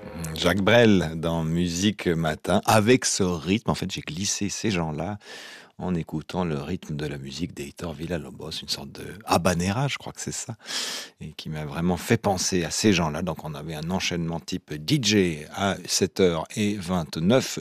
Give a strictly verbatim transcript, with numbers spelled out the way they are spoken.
Jacques Brel dans Musique Matin, avec ce rythme. En fait, j'ai glissé ces gens-là en écoutant le rythme de la musique d'Hector Villa-Lobos, une sorte de habanera, je crois que c'est ça, et qui m'a vraiment fait penser à ces gens-là. Donc, on avait un enchaînement type D J à sept heures vingt-neuf